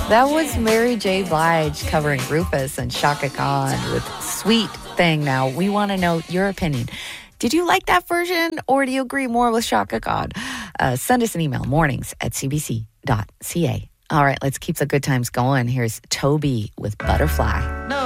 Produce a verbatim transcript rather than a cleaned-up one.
That was Mary J. Blige covering Rufus and Shaka Khan with Sweet Thing. Now, we want to know your opinion. Did you like that version, or do you agree more with Shaka Khan? Uh, send us an email, mornings at c b c dot c a. All right, let's keep the good times going. Here's Toby with Butterfly. No.